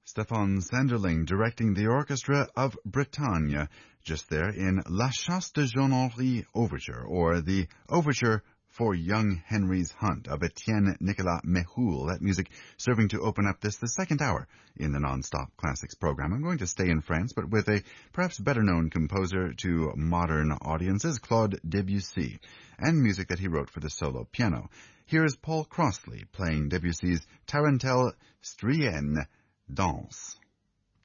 Stefan Sanderling directing the Orchestra of Bretagne, just there in La Chasse de Jean-Henri Overture, or the Overture for Young Henry's Hunt of Etienne Nicolas Méhul. That music serving to open up the second hour in the Non-Stop Classics program. I'm going to stay in France, but with a perhaps better-known composer to modern audiences, Claude Debussy, and music that he wrote for the solo piano. Here is Paul Crossley playing Debussy's Tarentelle Strienne Danse.